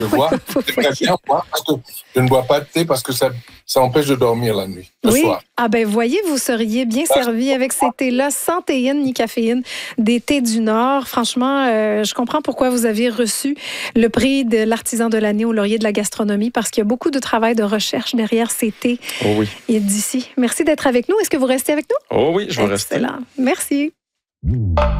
Tu vois, c'est très bien, moi, parce que je ne bois pas de thé parce que ça empêche de dormir la nuit, le soir. Ah ben voyez, vous seriez bien servi avec ces thés-là, sans théine ni caféine, des thés du Nord. Franchement, je comprends pourquoi vous avez reçu le prix de l'artisan de l'année au Laurier de la gastronomie, parce qu'il y a beaucoup de travail de recherche derrière ces thés d'ici. Merci d'être avec nous. Est-ce que vous restez avec nous? Oh oui, je vais rester. Excellent. Merci.